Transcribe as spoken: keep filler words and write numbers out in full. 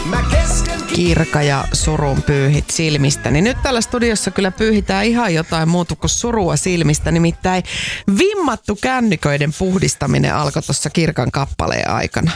Kirka ja surun pyyhit silmistä. Niin nyt täällä studiossa kyllä pyyhitään ihan jotain muuta kuin surua silmistä. Nimittäin vimmattu kännyköiden puhdistaminen alkoi tuossa Kirkan kappaleen aikana.